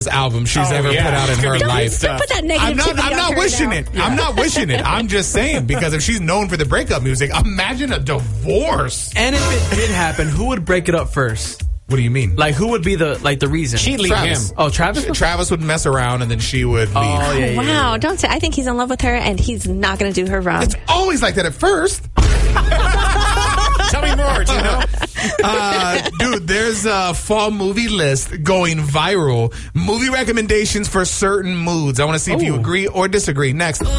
album she's ever put out in her life. Don't put that negative I'm not wishing it. I'm not wishing it. I'm just saying, because if she's known for the breakup music, imagine a divorce. And if it did happen, who would break it up first? What do you mean? Like, who would be the reason? She'd leave him. Oh, Travis? Travis would mess around and then she would leave. Oh, yeah, Wow, don't say. I think he's in love with her and he's not going to do her wrong. It's always like that at first. Tell me more, do you know? Dude, there's a fall movie list going viral. Movie recommendations for certain moods. I want to see if you agree or disagree. Next.